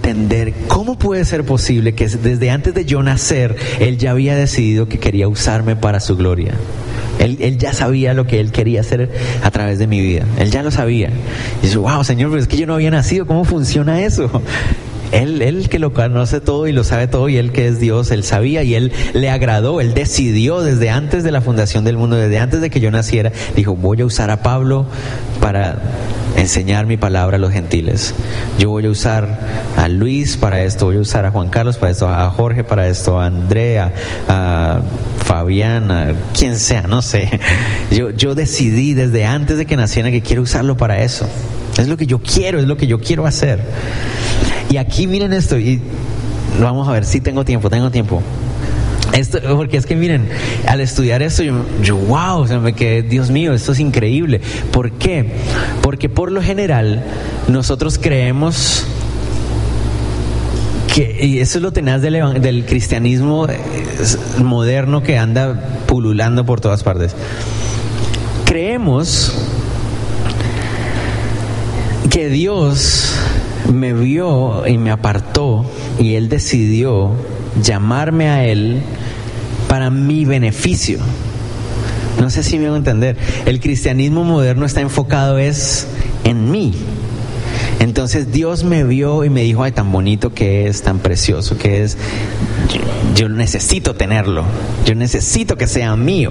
entender cómo puede ser posible que desde antes de yo nacer, Él ya había decidido que quería usarme para su gloria. Él ya sabía lo que Él quería hacer a través de mi vida. Él ya lo sabía. Y dice, wow, Señor, pero es que yo no había nacido. ¿Cómo funciona eso? Él que lo conoce todo y lo sabe todo, y Él que es Dios, Él sabía y Él le agradó. Él decidió desde antes de la fundación del mundo, desde antes de que yo naciera, dijo, voy a usar a Pablo para enseñar mi palabra a los gentiles. Yo voy a usar a Luis para esto, voy a usar a Juan Carlos para esto, a Jorge para esto, a Andrea, a Fabián, a quien sea, no sé. Yo decidí desde antes de que naciera que quiero usarlo para eso. Es lo que yo quiero, es lo que yo quiero hacer. Y aquí miren esto, y vamos a ver si tengo tiempo. Esto, porque es que miren, al estudiar esto yo wow, o sea, me quedé, Dios mío, esto es increíble. ¿Por qué? Porque por lo general nosotros creemos que, y eso es lo tenaz del cristianismo moderno que anda pululando por todas partes, creemos que Dios me vio y me apartó y Él decidió llamarme a Él para mi beneficio. No sé si me hago entender. El cristianismo moderno está enfocado en mí. Entonces Dios me vio y me dijo, ay, tan bonito que es, tan precioso que es. Yo necesito tenerlo. Yo necesito que sea mío.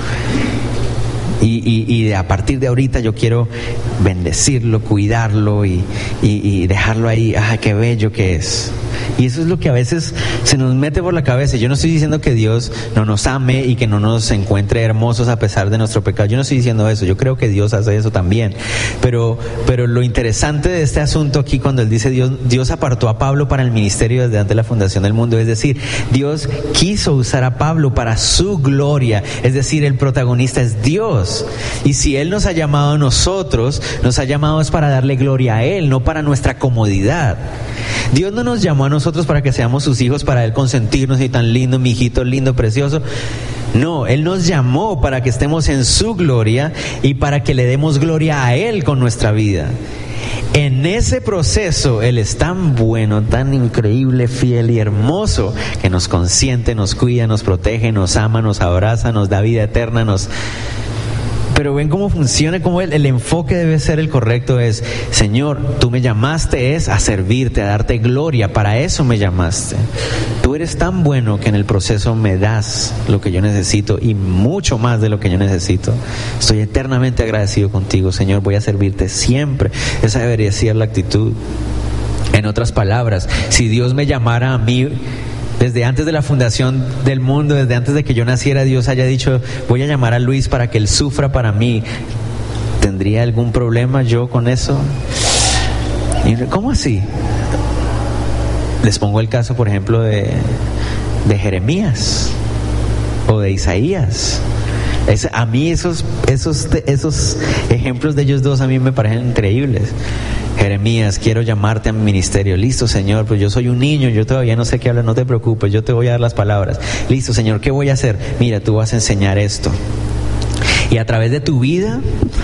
Y a partir de ahorita yo quiero bendecirlo, cuidarlo y dejarlo ahí. ¡Ah, qué bello que es! Y eso es lo que a veces se nos mete por la cabeza. Yo no estoy diciendo que Dios no nos ame y que no nos encuentre hermosos a pesar de nuestro pecado. Yo no estoy diciendo eso. Yo creo que Dios hace eso también. Pero lo interesante de este asunto aquí, cuando Él dice Dios apartó a Pablo para el ministerio desde antes de la fundación del mundo, es decir, Dios quiso usar a Pablo para su gloria. Es decir, el protagonista es Dios. Y si Él nos ha llamado a nosotros, nos ha llamado es para darle gloria a Él, no para nuestra comodidad. Dios no nos llamó a nosotros para que seamos sus hijos, para Él consentirnos y tan lindo, mi hijito lindo, precioso. No, Él nos llamó para que estemos en su gloria y para que le demos gloria a Él con nuestra vida. En ese proceso Él es tan bueno, tan increíble, fiel y hermoso, que nos consiente, nos cuida, nos protege, nos ama, nos abraza, nos da vida eterna, Pero ven cómo funciona, cómo el enfoque debe ser el correcto. Es, Señor, tú me llamaste a servirte, a darte gloria, para eso me llamaste. Tú eres tan bueno que en el proceso me das lo que yo necesito y mucho más de lo que yo necesito. Estoy eternamente agradecido contigo, Señor, voy a servirte siempre. Esa debería ser la actitud. En otras palabras, si Dios me llamara a mí desde antes de la fundación del mundo, desde antes de que yo naciera, Dios haya dicho, voy a llamar a Luis para que él sufra para mí, ¿tendría algún problema yo con eso? ¿Cómo así? Les pongo el caso, por ejemplo, de Jeremías o de Isaías. A mí esos ejemplos de ellos dos a mí me parecen increíbles. Jeremías, quiero llamarte a mi ministerio. Listo, Señor, pues yo soy un niño, yo todavía no sé qué hablar, no te preocupes, yo te voy a dar las palabras. Listo, Señor, ¿qué voy a hacer? Mira, tú vas a enseñar esto. Y a través de tu vida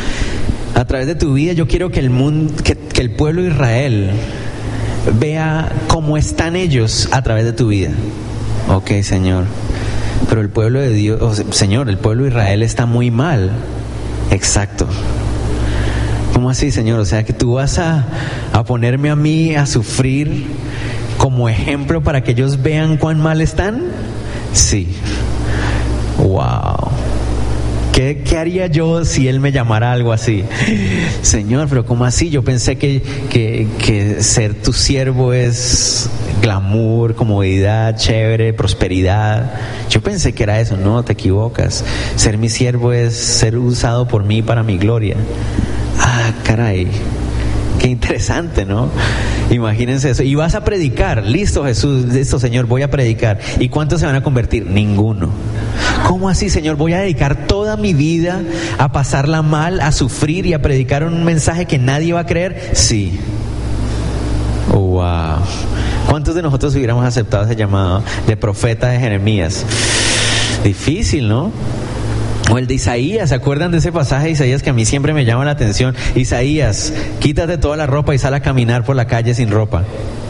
yo quiero que el mundo, que el pueblo de Israel vea cómo están ellos a través de tu vida. Ok, Señor. Pero el pueblo de Dios, Señor, el pueblo de Israel está muy mal. Exacto. ¿Cómo así, Señor? O sea, que tú vas a ponerme a mí a sufrir como ejemplo para que ellos vean cuán mal están. Sí. Wow. ¿Qué haría yo si Él me llamara algo así? Señor, pero ¿cómo así? Yo pensé que ser tu siervo es glamour, comodidad, chévere, prosperidad. Yo pensé que era eso. No, te equivocas. Ser mi siervo es ser usado por mí para mi gloria. Ah, caray. Qué interesante, ¿no? Imagínense eso. Y vas a predicar. Listo, Jesús. Listo, Señor, voy a predicar. ¿Y cuántos se van a convertir? Ninguno. ¿Cómo así, Señor? Voy a dedicar toda mi vida a pasarla mal, a sufrir y a predicar un mensaje que nadie va a creer. Sí. Wow. ¿Cuántos de nosotros hubiéramos aceptado ese llamado de profeta de Jeremías? Difícil, ¿no? O el de Isaías, ¿se acuerdan de ese pasaje de Isaías que a mí siempre me llama la atención? Isaías, quítate toda la ropa y sal a caminar por la calle sin ropa.